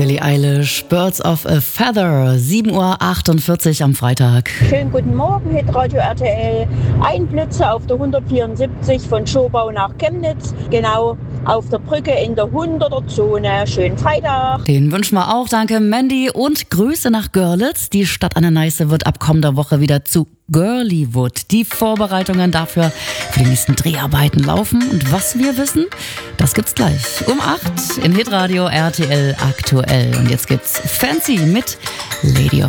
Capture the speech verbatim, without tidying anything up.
Billie Eilish, Birds of a Feather, sieben Uhr achtundvierzig am Freitag. Schönen guten Morgen, Hitradio R T L. Einblitze auf der hundertvierundsiebzig von Schobau nach Chemnitz, genau auf der Brücke in der hunderter Zone. Schönen Freitag. Den wünschen wir auch, danke Mandy. Und Grüße nach Görlitz. Die Stadt an der Neiße wird ab kommender Woche wieder zu Girlywood. Die Vorbereitungen dafür für die nächsten Dreharbeiten laufen. Und was wir wissen, das gibt's gleich um acht in Hitradio R T L aktuell. Und jetzt gibt's Fancy mit Lady of